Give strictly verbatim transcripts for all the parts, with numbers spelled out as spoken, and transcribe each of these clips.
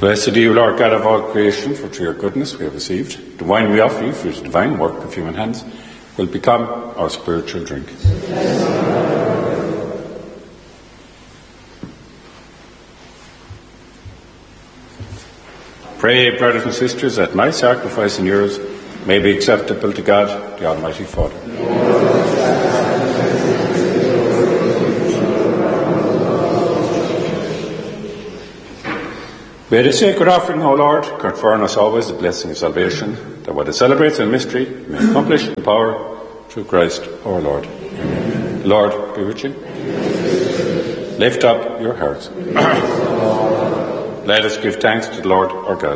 Blessed are you, Lord God of all creation, for through your goodness we have received. The wine we offer you, for the divine work of human hands, will become our spiritual drink. Pray, brothers and sisters, that my sacrifice and yours may be acceptable to God, the Almighty Father. May the sacred offering, O Lord, confer on us always the blessing of salvation, that what it celebrates in mystery may accomplish in power through Christ our Lord. Amen. The Lord be with you. Lift up your hearts. Let us give thanks to the Lord our God.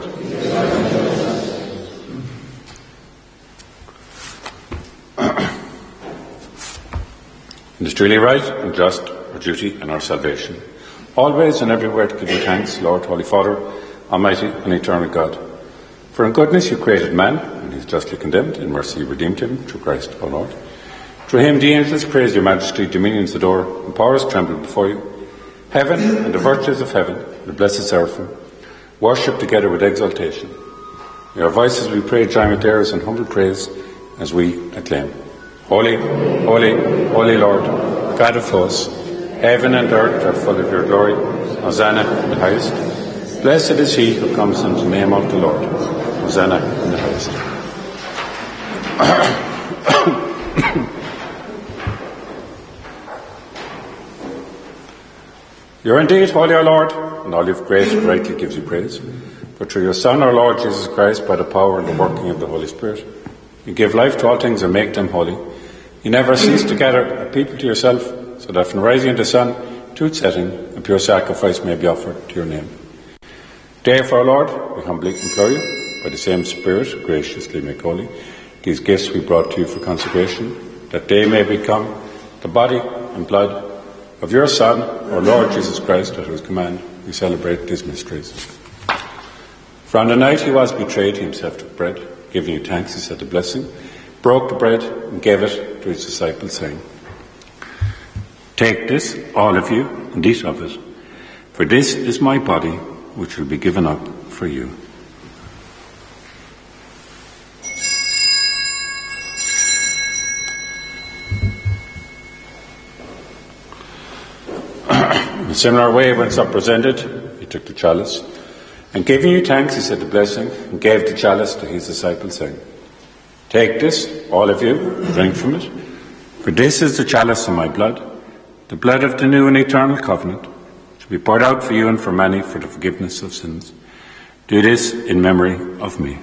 It is truly right and just, our duty and our salvation, always and everywhere to give you thanks, Lord, Holy Father, Almighty and Eternal God. For in goodness you created man, and he is justly condemned. In mercy you redeemed him, through Christ our Lord. Through him the angels praise your majesty, dominions adore, and powers tremble before you. Heaven and the virtues of heaven, the blessed seraphim, worship together with exaltation. In our voices we pray, join with theirs in humble praise as we acclaim. Holy, holy, holy Lord, God of hosts, heaven and earth are full of your glory. Hosanna in the highest. Blessed is he who comes in the name of the Lord. Hosanna in the highest. You are indeed holy, O Lord, and all you've created rightly gives you praise. For through your Son, our Lord Jesus Christ, by the power and the working of the Holy Spirit, you give life to all things and make them holy. You never cease to gather a people to yourself, so that from rising of the sun to its setting, a pure sacrifice may be offered to your name. Therefore, Lord, we humbly implore you, by the same Spirit, graciously make holy these gifts we brought to you for consecration, that they may become the body and blood of your Son, our Lord Jesus Christ, at whose command we celebrate these mysteries. For on the night he was betrayed, he himself took bread. Giving you thanks, he said the blessing, broke the bread, and gave it to his disciples, saying, Take this, all of you, and eat of it, for this is my body, which will be given up for you. In a similar way, when supper presented, he took the chalice, and giving you thanks, he said the blessing, and gave the chalice to his disciples, saying, Take this, all of you, and drink from it, for this is the chalice of my blood, the blood of the new and eternal covenant, which will be poured out for you and for many for the forgiveness of sins. Do this in memory of me.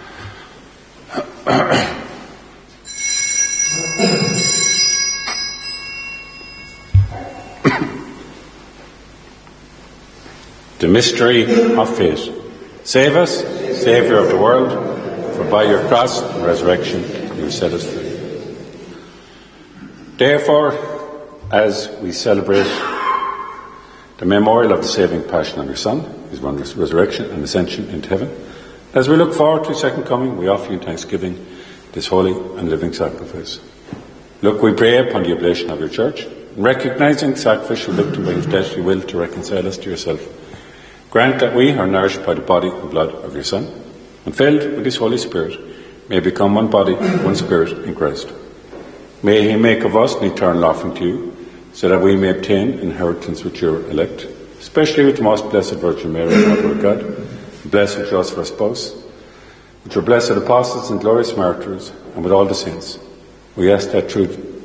The mystery of faith. Save us, Saviour of the world, for by your cross and resurrection you set us free. Therefore, as we celebrate the memorial of the saving passion of your Son, his wondrous resurrection and ascension into heaven, as we look forward to his second coming, we offer you in thanksgiving this holy and living sacrifice. Look, we pray upon the oblation of your church, and recognizing the sacrificial victim by his death, you will to reconcile us to yourself. Grant that we are nourished by the body and blood of your Son, and filled with his Holy Spirit, may become one body, one spirit in Christ. May he make of us an eternal offering to you, so that we may obtain inheritance with your elect, especially with the most blessed Virgin Mary, Mother of God, and blessed Joseph, our spouse, with your blessed apostles and glorious martyrs, and with all the saints. We ask that through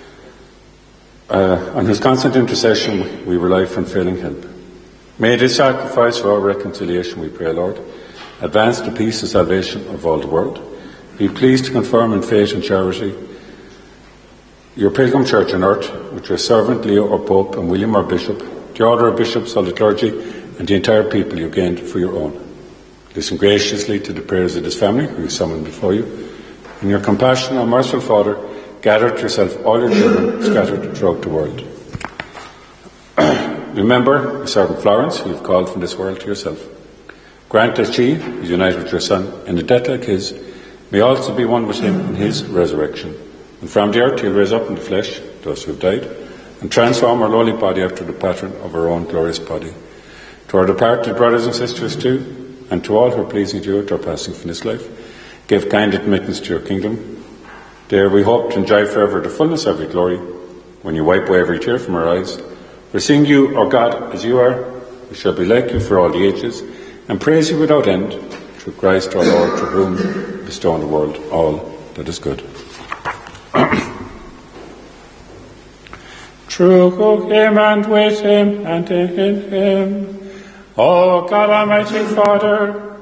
uh, on his constant intercession we rely for unfailing help. May this sacrifice for our reconciliation, we pray, Lord, advance the peace and salvation of all the world. Be pleased to confirm in faith and charity your pilgrim church on earth, with your servant Leo, our Pope, and William, our Bishop, the order of bishops, all the clergy, and the entire people you gained for your own. Listen graciously to the prayers of this family, who you summon before you. In your compassion, O merciful Father, gather to yourself all your children scattered throughout the world. Remember your servant Florence, who you have called from this world to yourself. Grant that she, who is united with your Son in a death like his, may also be one with him in his resurrection. And from the earth he'll raise up in the flesh those who have died, and transform our lowly body after the pattern of our own glorious body. To our departed brothers and sisters too, and to all who are pleasing to you at our passing from this life, give kind admittance to your kingdom. There we hope to enjoy forever the fullness of your glory, when you wipe away every tear from our eyes. For seeing you, O God, as you are, we shall be like you for all the ages, and praise you without end, through Christ our Lord, to whom you bestow on the world all that is good. Through him and with him and in him, O God, Almighty Father,